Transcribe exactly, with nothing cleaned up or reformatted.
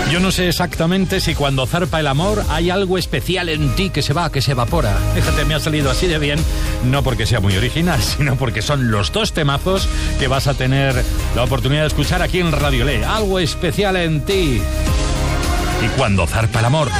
Yo no sé exactamente si cuando zarpa el amor hay algo especial en ti que se va, que se evapora. Fíjate, me ha salido así de bien, no porque sea muy original, sino porque son los dos temazos que vas a tener la oportunidad de escuchar aquí en Radio Le. Algo especial en ti. Y cuando zarpa el amor.